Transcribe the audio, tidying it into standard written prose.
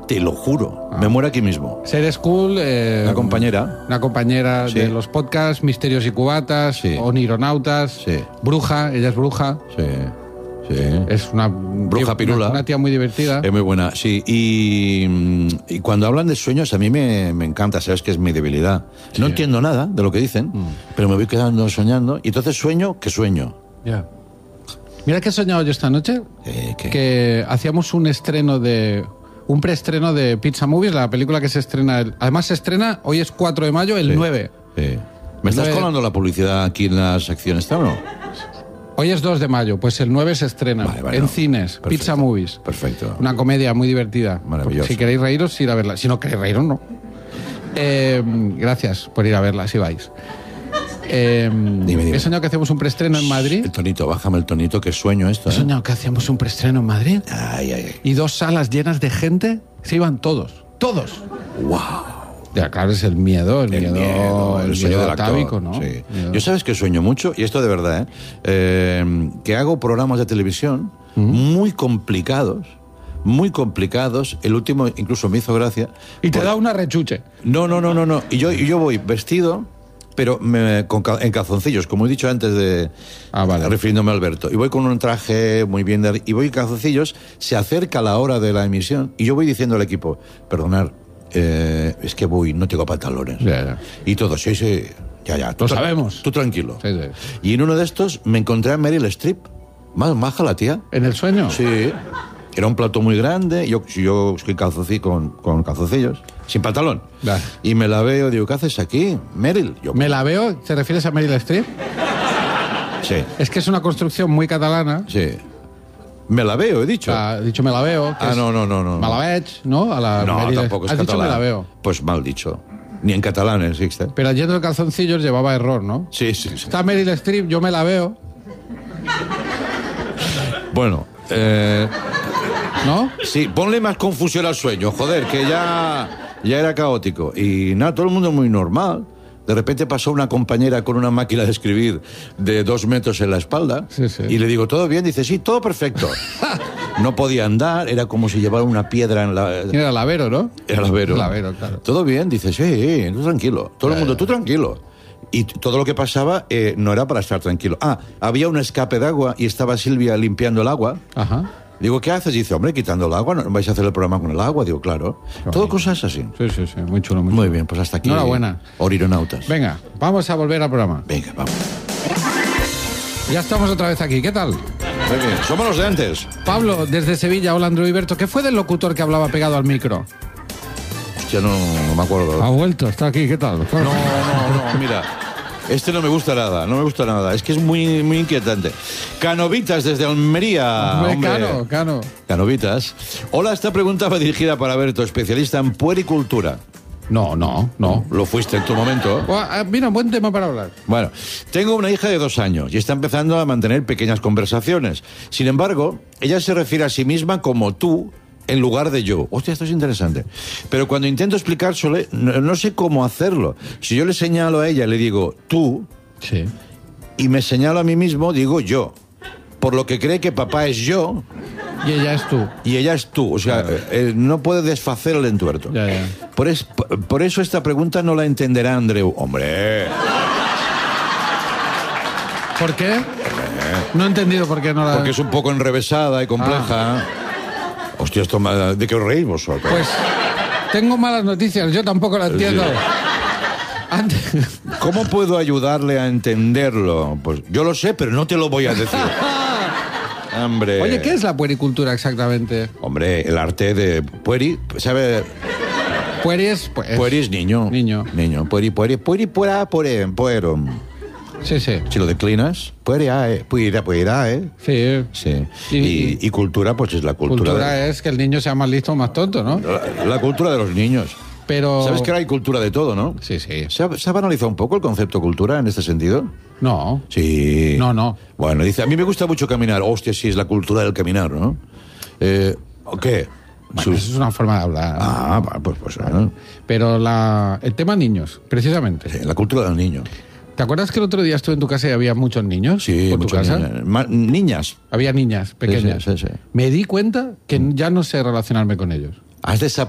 Te lo juro. Me muero aquí mismo. Ser School... Una compañera. Una compañera Sí. de los podcasts, Misterios y Cubatas, Sí. Onironautas, Sí. Bruja, ella es bruja. Sí. Es una... Bruja pirula. Una tía muy divertida. Es muy buena, sí. Y cuando hablan de sueños, a mí me encanta, sabes que es mi debilidad. Sí. No entiendo nada de lo que dicen, pero me voy quedando soñando. Y entonces sueño que sueño. Ya. Mira que he soñado yo esta noche, ¿Qué? que hacíamos un preestreno de Pizza Movies, la película que se estrena... Además se estrena, hoy es 4 de mayo, el Sí. 9. Sí. ¿Me estás colando la publicidad aquí en la sección esta o no? Hoy es 2 de mayo, pues el 9 se estrena Vale, en no. cines, Perfecto. Pizza Movies. Perfecto. Una comedia muy divertida. Maravilloso. Si queréis reíros, ir a verla. Si no queréis reíros, no. Gracias por ir a verla, si vais. Dime. He soñado que hacemos un preestreno en Madrid. El tonito, bájame el tonito, que sueño esto. He soñado que hacíamos un preestreno en Madrid Ay. y 2 salas llenas de gente, se iban todos. ¡Todos! ¡Wow! Ya, claro, es el miedo, el El miedo sueño del atávico, actor, ¿no? sí. Miedo. Yo sabes que sueño mucho, y esto de verdad, que hago programas de televisión muy complicados. El último incluso me hizo gracia. Y te da una rechuche. No. Y yo voy vestido, pero en calzoncillos, como he dicho antes de... Vale. Refiriéndome a Alberto. Y voy con un traje muy bien... y voy en calzoncillos, se acerca la hora de la emisión, y yo voy diciendo al equipo, perdonad, es que no tengo pantalones. Ya. Y todos, sí, ya. Lo sabemos. Tú tranquilo. Sí. Y en uno de estos me encontré a Meryl Streep. Más maja la tía. ¿En el sueño? Sí. Era un plato muy grande. Yo estoy con calzoncillos, sin pantalón. Vale. Y me la veo, digo, ¿qué haces aquí, Meryl? ¿Me la veo? ¿Te refieres a Meryl Streep? Sí. Es que es una construcción muy catalana. Sí. Me la veo, he dicho. Ha dicho me la veo. que es No. Me la veig, ¿no? A la No, Meryl. tampoco es Has catalán. dicho me la veo. Pues mal dicho. Ni en catalán existe. Pero yendo de calzoncillos llevaba error, ¿no? Sí. Está Meryl Streep, yo me la veo. Bueno, ¿No? sí, ponle más confusión al sueño, joder, que ya era caótico. Y nada, todo el mundo muy normal. De repente pasó una compañera con una máquina de escribir de 2 metros en la espalda. Sí. Y le digo, ¿todo bien? Dice, sí, todo perfecto. No podía andar, era como si llevara una piedra en la... Era Lavero, ¿no? Era Lavero. Lavero, claro. Todo bien, dice, sí, tú tranquilo. Todo el mundo, tú tranquilo. Y todo lo que pasaba no era para estar tranquilo. Había un escape de agua y estaba Silvia limpiando el agua. Ajá. Digo, ¿qué haces? Dice, hombre, quitando el agua, ¿no vais a hacer el programa con el agua? Digo, claro. Todo cosas así. Sí. Muy chulo, muy chulo. Muy bien, pues hasta aquí. Enhorabuena. Orironautas. Venga, vamos a volver al programa. Venga, vamos. Ya estamos otra vez aquí. ¿Qué tal? Muy bien, somos los de antes. Pablo, desde Sevilla. Hola, Andrew Iberto. ¿Qué fue del locutor que hablaba pegado al micro? Hostia, no me acuerdo. Ha vuelto, está aquí. ¿Qué tal? No, mira. Este no me gusta nada, es que es muy, muy inquietante. Canovitas desde Almería. Hombre, Cano. Canovitas. Hola, esta pregunta va dirigida para Alberto, especialista en puericultura. No. Lo fuiste en tu momento. Mira, buen tema para hablar. Bueno, tengo una hija de 2 años y está empezando a mantener pequeñas conversaciones. Sin embargo, ella se refiere a sí misma como tú en lugar de yo. Hostia, esto es interesante. Pero cuando intento explicárselo, no sé cómo hacerlo. Si yo le señalo a ella, le digo tú, Sí. y me señalo a mí mismo, digo yo. Por lo que cree que papá es yo Y ella es tú. y ella es tú. O sea, no puede desfacer el entuerto. Ya. Por eso esta pregunta no la entenderá Andreu. Hombre. ¿Por qué? No he entendido por qué no la... Porque es un poco enrevesada y compleja. Hostia, ¿de qué os reís vosotros? Pues tengo malas noticias, yo tampoco la entiendo. ¿Cómo puedo ayudarle a entenderlo? Pues yo lo sé, pero no te lo voy a decir. Hombre. Oye, ¿qué es la puericultura exactamente? Hombre, el arte de pueri, ¿sabe? Pueri es... Pueri es niño. Niño. Pueri, puera, puero. Sí. Si lo declinas, puera, Sí. Sí. Y- Y cultura, pues es la cultura. Cultura es que el niño sea más listo o más tonto, ¿no? La cultura de los niños. Pero... ¿Sabes que ahora hay cultura de todo, no? Sí. ¿Se ha banalizado un poco el concepto cultura en este sentido? No. Sí. No. Bueno, dice, a mí me gusta mucho caminar. Hostia, sí, es la cultura del caminar, ¿no? ¿Qué? Bueno, eso es una forma de hablar. Pues. Pero el tema niños, precisamente. Sí, la cultura del niño. ¿Te acuerdas que el otro día estuve en tu casa y había muchos niños? Sí, por tu muchas casa? niñas. Había niñas pequeñas. Sí. Me di cuenta que ya no sé relacionarme con ellos. Has